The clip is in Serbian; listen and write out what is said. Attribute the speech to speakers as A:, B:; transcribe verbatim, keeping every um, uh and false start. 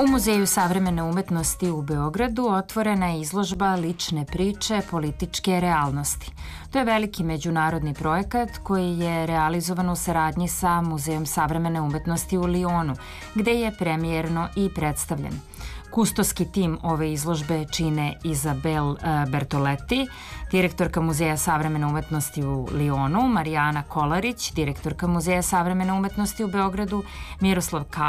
A: U Muzeju savremene umetnosti u Beogradu otvorena je izložba Lične priče političke realnosti. To je veliki međunarodni projekat koji je realizovan u saradnji sa Muzejom savremene umetnosti u Lionu, gde je premijerno i predstavljen. Kustoski tim ove izložbe čine Izabel Bertoletti, direktorka Muzeja savremene umetnosti u Lionu, Marijana Kolarić, direktorka Muzeja savremene umetnosti u Beogradu, Miroslav Kalić,